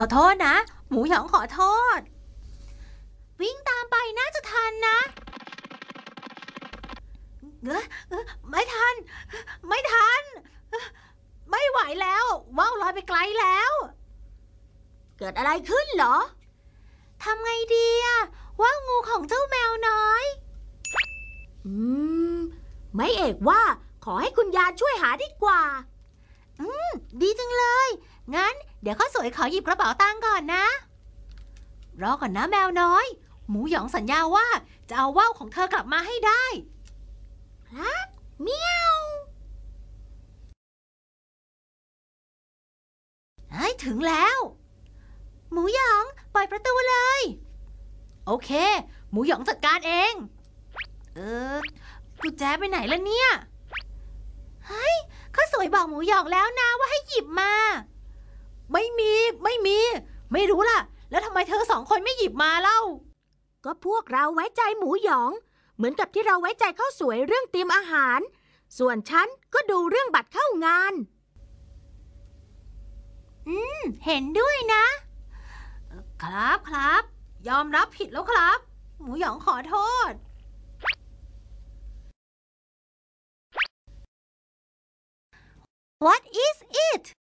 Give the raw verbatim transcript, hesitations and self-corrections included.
ขอโทษนะ หมูหยองขอโทษ วิ่งตามไปน่าจะทันนะเอ้อเอ้อไม่ทัน ไม่ทัน ไม่ไหวแล้วว่าวลอยไปไกลแล้วเกิดอะไรขึ้นเหรอทำไงดีอะว่าวงูของเจ้าแมวน้อยอืม ไม่เอกว่าขอให้คุณยายช่วยหาดีกว่าอืม ดีจังเลย งั้นเดี๋ยวข้าวสวยขอหยิบกระเป๋าตังค์ก่อนนะ รอก่อนนะแมวน้อย หมูหยองสัญญาว่าจะเอาว่าวของเธอกลับมาให้ได้ครับเมียวเฮ้ยถึงแล้ว หมูหยองปล่อยประตูเลย โอเค หมูหยองจัดการเอง เออกุญแจไปไหนล่ะเนี่ย เฮ้ยข้าสวยบอกหมูหยองแล้วนะว่าให้หยิบมา ไม่มี ไม่มี ไม่รู้ล่ะ แล้วทำไมเธอสองคนไม่หยิบมาเล่าก็พวกเราไว้ใจหมูหยอง เหมือนกับที่เราไว้ใจข้าวสวยเรื่องเตรียมอาหาร ส่วนฉันก็ดูเรื่องบัตรเข้างานอืม เห็นด้วยนะ ครับครับ ยอมรับผิดแล้วครับ หมูหยองขอโทษ What is it